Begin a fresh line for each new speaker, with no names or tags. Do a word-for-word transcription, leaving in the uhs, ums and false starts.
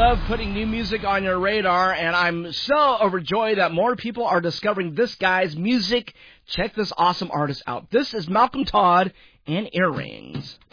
love putting new music on your radar, and I'm so overjoyed that more people are discovering this guy's music. Check this awesome artist out. This is Malcolm Todd and Earrings.